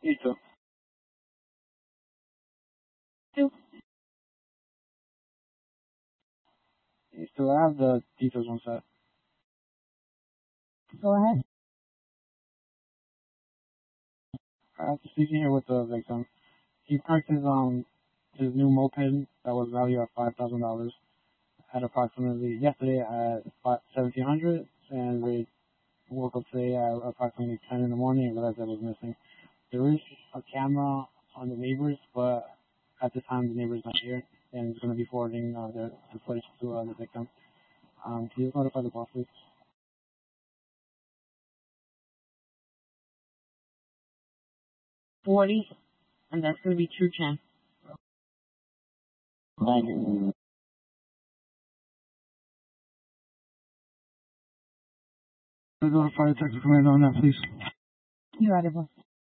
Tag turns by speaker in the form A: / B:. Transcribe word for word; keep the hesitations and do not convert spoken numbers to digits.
A: Listo.
B: Two.
A: So I have the details on set.
B: Go ahead.
A: I have speaking here with the victim. He parked his um his new moped that was valued at five thousand dollars at approximately yesterday at seventeen hundred, and we woke up today at approximately ten in the morning and realized that it was missing. There is a camera on the neighbors, but at this time the neighbor's not here, and it's going to be forwarding uh, the, the footage to uh, the victim. Um, can you just notify the boss, please?
B: Forty, and that's going to be True Chen.
A: Thank you. Notify the Texas Command on that, please.
B: You're right, boss.